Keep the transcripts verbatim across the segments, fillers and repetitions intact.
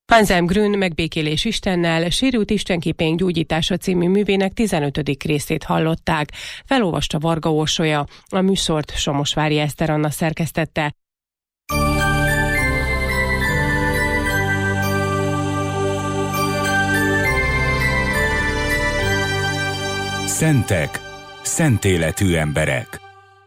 Anselm Megbékélés Istennel, Sérült Istenképénk gyógyítása című művének tizenötödik részét hallották. Felolvasta Varga Orsolya, a műsort Somosvári Eszter Anna szerkesztette. Szentek, szent életű emberek.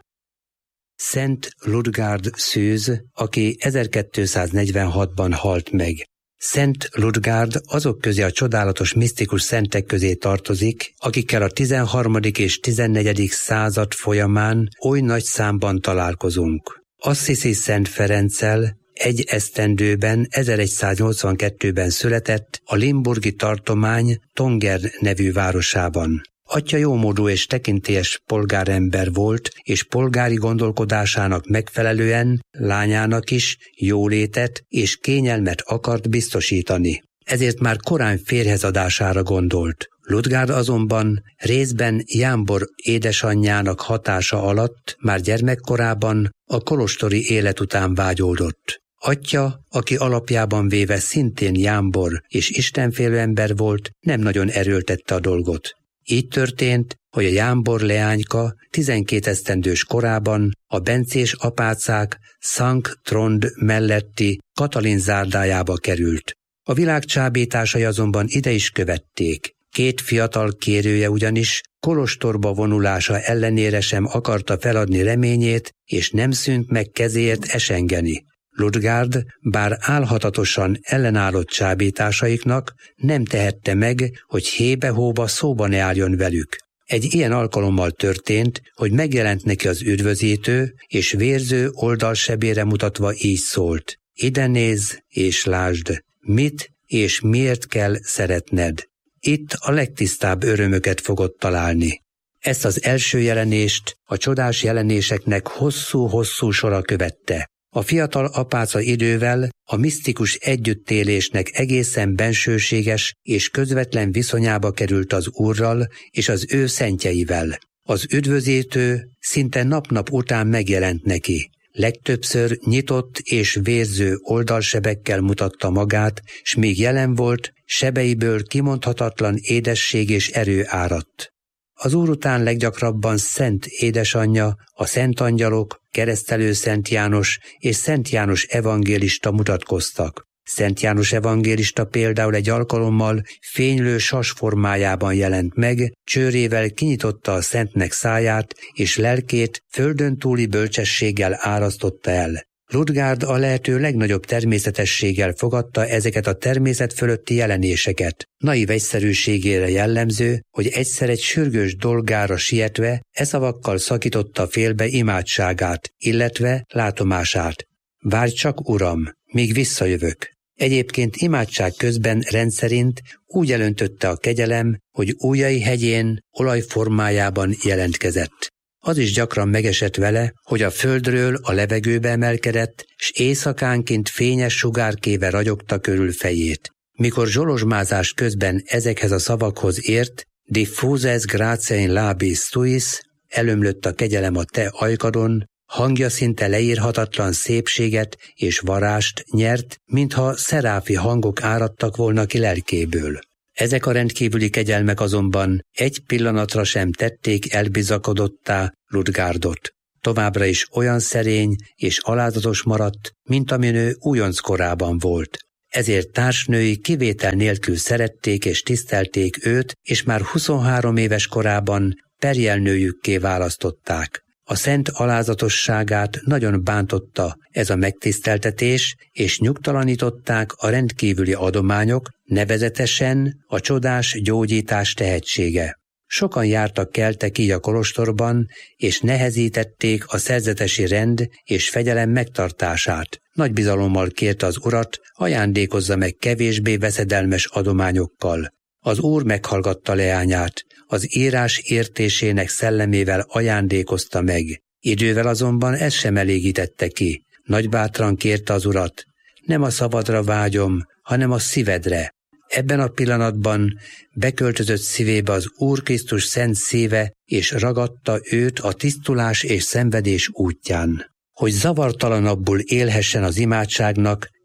Szent Ludgárd Szűz, aki ezerkétszáznegyvenhatban halt meg. Szent Ludgárd azok közé a csodálatos misztikus szentek közé tartozik, akikkel a tizenharmadik és tizennegyedik század folyamán oly nagy számban találkozunk. Assisi Szent Ferenccel egy esztendőben, ezeregyszáznyolcvankettőben született a limburgi tartomány Tonger nevű városában. Atya jómódú és tekintélyes polgárember volt, és polgári gondolkodásának megfelelően lányának is jólétet és kényelmet akart biztosítani. Ezért már korán férjezadására gondolt. Ludgárd azonban részben Jámbor édesanyjának hatása alatt már gyermekkorában a kolostori élet után vágyódott. Atya, aki alapjában véve szintén jámbor és istenfélő ember volt, nem nagyon erőltette a dolgot. Így történt, hogy a jámbor leányka tizenkét esztendős korában a bencés apácák Sankt Trond melletti Katalin zárdájába került. A világ csábításai azonban ide is követték. Két fiatal kérője ugyanis kolostorba vonulása ellenére sem akarta feladni reményét, és nem szűnt meg kezéért esengeni. Ludgárd, bár álhatatosan ellenállott csábításaiknak, nem tehette meg, hogy hébe-hóba szóba ne álljon velük. Egy ilyen alkalommal történt, hogy megjelent neki az üdvözítő, és vérző oldalsebére mutatva így szólt: ide nézz és lásd, mit és miért kell szeretned. Itt a legtisztább örömöket fogod találni. Ezt az első jelenést a csodás jelenéseknek hosszú-hosszú sora követte. A fiatal apáca idővel a misztikus együttélésnek egészen bensőséges és közvetlen viszonyába került az Úrral és az ő szentjeivel. Az üdvözítő szinte nap-nap után megjelent neki. Legtöbbször nyitott és vérző oldalsebekkel mutatta magát, s míg jelen volt, sebeiből kimondhatatlan édesség és erő áradt. Az Úr után leggyakrabban Szent Édesanyja, a Szent Angyalok, Keresztelő Szent János és Szent János evangélista mutatkoztak. Szent János evangélista például egy alkalommal fénylő sas formájában jelent meg, csőrével kinyitotta a szentnek száját, és lelkét földön túli bölcsességgel árasztotta el. Ludgárd a lehető legnagyobb természetességgel fogadta ezeket a természet fölötti jelenéseket. Naiv egyszerűségére jellemző, hogy egyszer egy sürgős dolgára sietve e szavakkal szakította félbe imádságát, illetve látomását. Várj csak, Uram, míg visszajövök. Egyébként imádság közben rendszerint úgy elöntötte a kegyelem, hogy ujjai hegyén olajformájában jelentkezett. Az is gyakran megesett vele, hogy a földről a levegőbe emelkedett, s éjszakánként fényes sugárkéve ragyogta körül fejét. Mikor zsolozsmázás közben ezekhez a szavakhoz ért, diffuses gratia in labis tuis, elömlött a kegyelem a te ajkadon, hangja szinte leírhatatlan szépséget és varást nyert, mintha szeráfi hangok áradtak volna ki lelkéből. Ezek a rendkívüli kegyelmek azonban egy pillanatra sem tették elbizakodottá Ludgárdot. Továbbra is olyan szerény és alázatos maradt, mint amin ő újonc korában volt. Ezért társnői kivétel nélkül szerették és tisztelték őt, és már huszonhárom éves korában perjelnőjükké választották. A szent alázatosságát nagyon bántotta ez a megtiszteltetés, és nyugtalanították a rendkívüli adományok, nevezetesen a csodás gyógyítás tehetsége. Sokan jártak keltek így a kolostorban, és nehezítették a szerzetesi rend és fegyelem megtartását. Nagy bizalommal kérte az Urat, ajándékozza meg kevésbé veszedelmes adományokkal. Az Úr meghallgatta leányát, az írás értésének szellemével ajándékozta meg. Idővel azonban ez sem elégítette ki. Nagybátran kérte az Urat: nem a szavadra vágyom, hanem a szívedre. Ebben a pillanatban beköltözött szívébe az Úr Krisztus szent szíve, és ragadta őt a tisztulás és szenvedés útján. Hogy zavartalanabbul élhessen az imádságnak,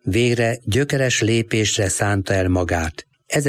végre gyökeres lépésre szánta el magát.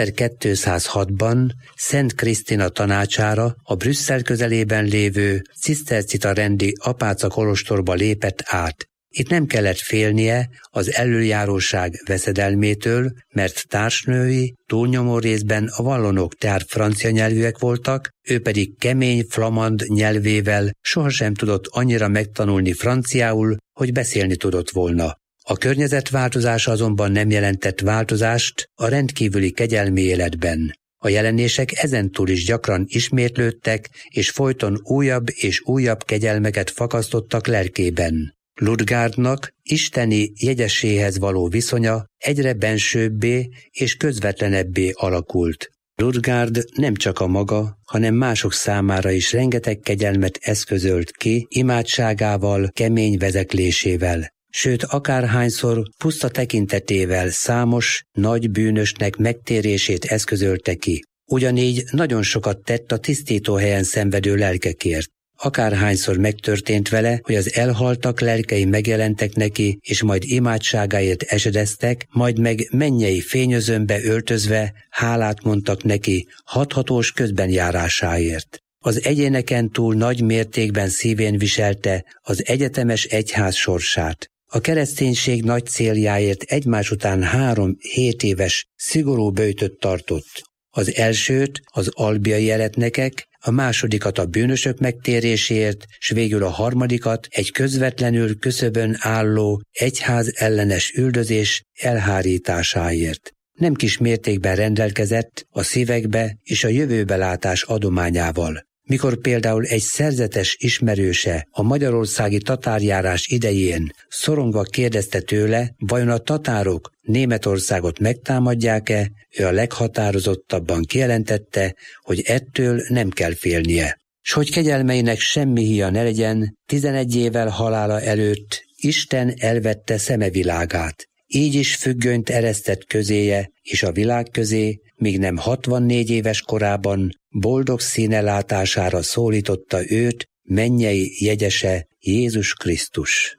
ezerkétszázhatban Szent Krisztina tanácsára a Brüsszel közelében lévő cisztercita rendi apáca kolostorba lépett át. Itt nem kellett félnie az elöljáróság veszedelmétől, mert társnői túlnyomó részben a vallonok, tehát francia nyelvűek voltak, ő pedig kemény flamand nyelvével sohasem tudott annyira megtanulni franciául, hogy beszélni tudott volna. A környezet változása azonban nem jelentett változást a rendkívüli kegyelmi életben. A jelenések ezentúl is gyakran ismétlődtek, és folyton újabb és újabb kegyelmeket fakasztottak lelkében. Ludgardnak isteni jegyeséhez való viszonya egyre bensőbbé és közvetlenebbé alakult. Ludgard nem csak a maga, hanem mások számára is rengeteg kegyelmet eszközölt ki imádságával, kemény vezeklésével. Sőt, akárhányszor puszta tekintetével számos, nagy bűnösnek megtérését eszközölte ki. Ugyanígy nagyon sokat tett a tisztítóhelyen szenvedő lelkekért. Akárhányszor megtörtént vele, hogy az elhaltak lelkei megjelentek neki, és majd imádságáért esedeztek, majd meg mennyei fényözömbe öltözve hálát mondtak neki hathatós közbenjárásáért. Az egyéneken túl nagy mértékben szívén viselte az egyetemes egyház sorsát. A kereszténység nagy céljáért egymás után három hét éves szigorú böjtöt tartott. Az elsőt az albiai eretnekek, a másodikat a bűnösök megtéréséért, s végül a harmadikat egy közvetlenül küszöbön álló egyház ellenes üldözés elhárításáért. Nem kis mértékben rendelkezett a szívekbe és a jövőbelátás adományával. Mikor például egy szerzetes ismerőse a magyarországi tatárjárás idején szorongva kérdezte tőle, vajon a tatárok Németországot megtámadják-e, ő a leghatározottabban kijelentette, hogy ettől nem kell félnie. S hogy kegyelmeinek semmi híja ne legyen, tizenegy évvel halála előtt Isten elvette szemevilágát. Így is függönyt eresztett közéje és a világ közé, míg nem hatvannégy éves korában boldog színe látására szólította őt mennyei jegyese Jézus Krisztus.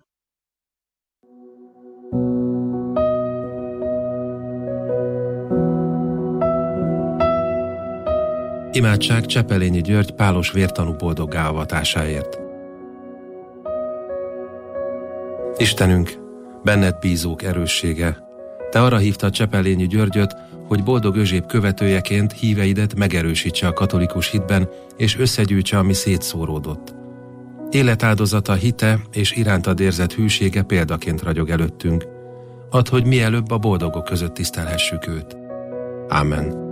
Imádság Csepelényi György pálos vértanú boldoggá avatásáért. Istenünk, benned bízók erőssége, te arra hívtad Csepelényi Györgyöt, hogy boldog özséb követőjeként híveidet megerősítse a katolikus hitben, és összegyűjtse, ami szétszóródott. Életáldozata, hite és irántad érzett hűsége példaként ragyog előttünk. Add, hogy mielőbb a boldogok között tisztelhessük őt. Ámen.